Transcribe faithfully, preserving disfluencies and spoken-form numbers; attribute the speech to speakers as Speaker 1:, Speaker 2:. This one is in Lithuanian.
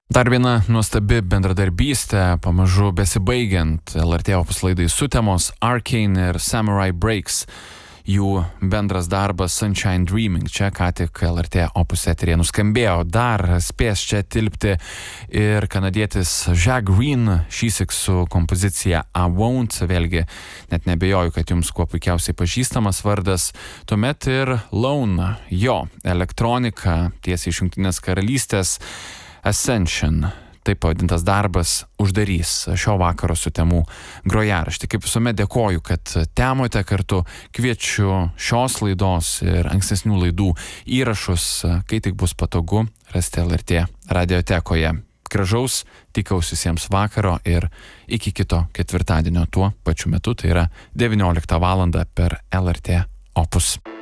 Speaker 1: Dar viena nuostabi bendradarbystė, pamažu besibaigiant L R T Opus laidai Sutemos, Arcane ir Samurai Breaks. Jų bendras darbas Sunshine Dreaming čia ką tik L R T Opus eteryje nuskambėjo. Dar spės čia tilpti ir kanadietis Jack Green, šįsyk su kompozicija I Won't, vėlgi net nebejoju, kad jums kuo puikiausiai pažįstamas vardas. Tuomet ir Lone, jo, elektronika, tiesiai iš Jungtinės karalystės, Ascension, taip pavadintas darbas, uždarys šio vakaro Sutemų grojaraštį. Kaip visuomet dėkoju, kad temote kartu, kviečiu šios laidos ir ankstesnių laidų įrašus, kai tik bus patogu, rasti L R T radiotekoje. Gražaus, tikaus visiems vakaro ir iki kito ketvirtadienio tuo pačiu metu, tai yra devynioliktą valandą per L R T Opus.